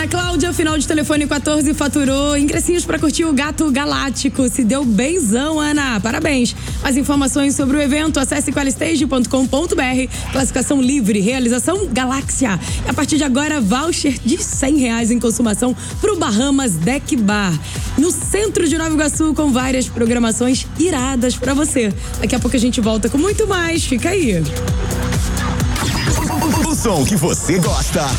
Ana Cláudia, final de telefone 14, faturou ingressinhos pra curtir o Gato Galáctico. Se deu benzão, Ana. Parabéns. Mais informações sobre o evento, acesse qualistage.com.br. Classificação livre, realização Galáxia. E a partir de agora, voucher de R$100 em consumação pro Bahamas Deck Bar. No centro de Nova Iguaçu, com várias programações iradas pra você. Daqui a pouco a gente volta com muito mais. Fica aí. O som que você gosta.